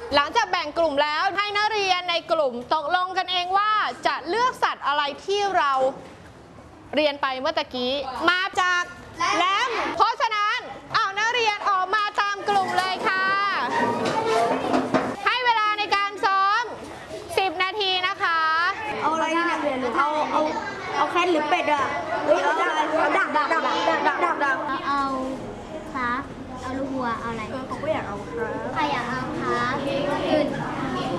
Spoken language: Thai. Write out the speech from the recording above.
หลังจากแบ่งกลุ่มแล้วให้นักเรียนในกลุ่มตกลงกันเองว่าจะเลือกสัตว์อะไรที่เราเรียนไปเมื่อตะกี้มาจากแรมเพราะ